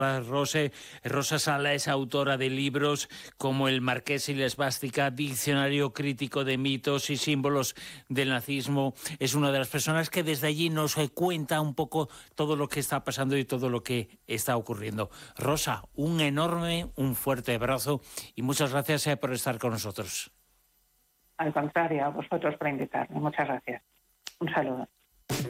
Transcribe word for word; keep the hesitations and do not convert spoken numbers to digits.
Rose. Rosa Sala es autora de libros como El Marqués y la Esvástica, Diccionario Crítico de Mitos y Símbolos del Nazismo. Es una de las personas que desde allí nos cuenta un poco todo lo que está pasando y todo lo que está ocurriendo. Rosa, un enorme, un fuerte abrazo y muchas gracias por estar con nosotros. Al contrario, a vosotros por invitarme. Muchas gracias. Un saludo.